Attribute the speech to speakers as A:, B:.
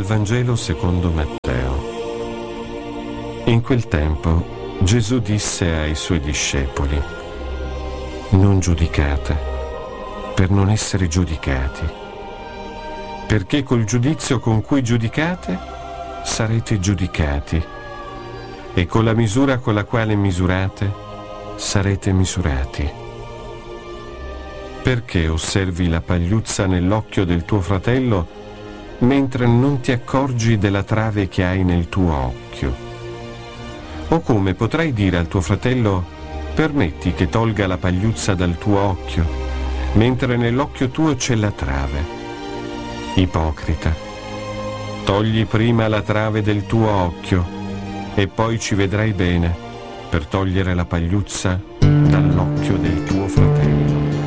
A: Vangelo secondo Matteo. In quel tempo Gesù disse ai suoi discepoli: non giudicate, per non essere giudicati, perché col giudizio con cui giudicate sarete giudicati, e con la misura con la quale misurate sarete misurati. Perché osservi la pagliuzza nell'occhio del tuo fratello mentre non ti accorgi della trave che hai nel tuo occhio? O come potrai dire al tuo fratello: permetti che tolga la pagliuzza dal tuo occhio, mentre nell'occhio tuo c'è la trave? Ipocrita, togli prima la trave del tuo occhio e poi ci vedrai bene per togliere la pagliuzza dall'occhio del tuo fratello.